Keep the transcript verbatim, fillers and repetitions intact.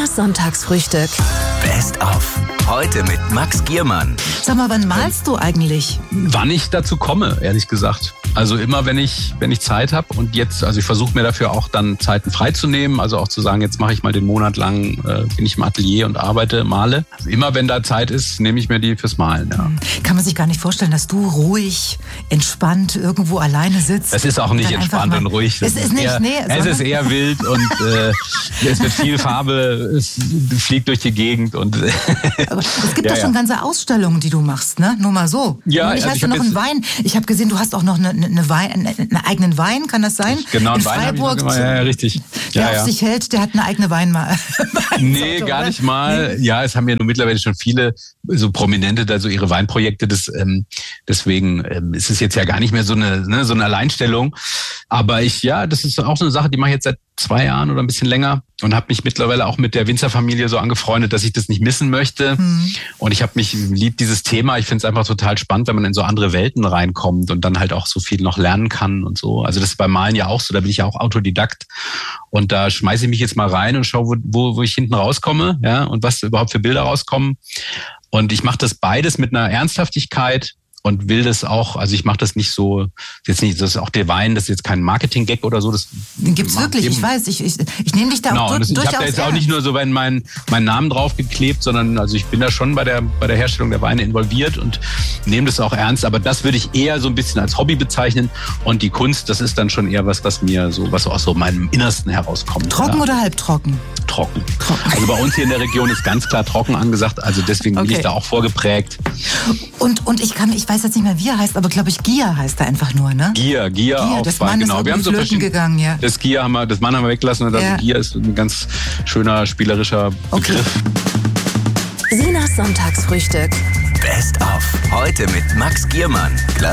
Sinas Sonntagsfrühstück. Best of. Heute mit Max Giermann. Sag mal, wann malst du eigentlich? Wann ich dazu komme, ehrlich gesagt. Also immer, wenn ich wenn ich Zeit habe und jetzt, also ich versuche mir dafür auch dann Zeiten freizunehmen, also auch zu sagen, jetzt mache ich mal den Monat lang, äh, bin ich im Atelier und arbeite, male. Also immer, wenn da Zeit ist, nehme ich mir die fürs Malen, ja. Kann man sich gar nicht vorstellen, dass du ruhig, entspannt irgendwo alleine sitzt? Das ist auch nicht entspannt und ruhig. Es ist nicht, eher, nee. Es ist eher wild und äh, es wird viel Farbe, es fliegt durch die Gegend. Und Aber es gibt ja, doch schon ja. ganze Ausstellungen, die du machst, ne? Nur mal so. Ja, ich also hast ich du hab noch einen jetzt- Wein. Ich habe gesehen, du hast auch noch eine, eine Wein, einen, einen eigenen Wein, kann das sein? Genau, In einen Wein habe ich noch Freiburg. gemacht. Ja, ja, richtig. Wer Ja, auf ja. sich hält, der hat eine eigene Weinmal. Nee, gar nicht mal. Ja, es haben ja nur mittlerweile schon viele so Prominente da so ihre Weinprojekte. Das, ähm, deswegen ähm, ist es jetzt ja gar nicht mehr so eine, ne, so eine Alleinstellung. Aber ich, ja, das ist auch so eine Sache, die mache ich jetzt seit zwei Jahren oder ein bisschen länger und habe mich mittlerweile auch mit der Winzerfamilie so angefreundet, dass ich das nicht missen möchte. Hm. Und ich habe mich lieb dieses Thema. Ich finde es einfach total spannend, wenn man in so andere Welten reinkommt und dann halt auch so viel noch lernen kann und so. Also das ist beim Malen ja auch so. Da bin ich ja auch Autodidakt und da schmeiße ich mich jetzt mal rein und schaue, wo, wo, wo ich hinten rauskomme, ja, und was überhaupt für Bilder rauskommen. Und ich mache das beides mit einer Ernsthaftigkeit und will das auch, also ich mache das nicht so, jetzt nicht, das ist auch der Wein, das ist jetzt kein Marketing-Gag oder so. Das Den gibt's macht wirklich, eben- ich weiß. Ich, ich, ich nehme dich da Genau, auch und du, das, ich habe durchaus da jetzt auch ernst. nicht nur so meinen mein, mein Namen draufgeklebt, sondern also ich bin da schon bei der bei der Herstellung der Weine involviert und nehme das auch ernst. Aber das würde ich eher so ein bisschen als Hobby bezeichnen. Und die Kunst, das ist dann schon eher was, was mir so, was aus so meinem Innersten herauskommt. Trocken ja. oder halbtrocken? Trocken. Trocken. Also bei uns hier in der Region ist ganz klar trocken angesagt. Also deswegen bin Okay. ich da auch vorgeprägt. Und, und ich kann, ich weiß jetzt nicht mehr, wie er heißt, aber glaube ich, Gia heißt er einfach nur, ne? Gier, Gier, Gier, auf das Wein, Mann ist genau. irgendwie Wir haben so flöten verschiedene. gegangen, ja. Das Gier haben wir, das Mann haben wir weggelassen und das Ja. Gier ist ein ganz schöner spielerischer Okay. Begriff. Sinas Sonntagsfrühstück. Best of. Heute mit Max Giermann.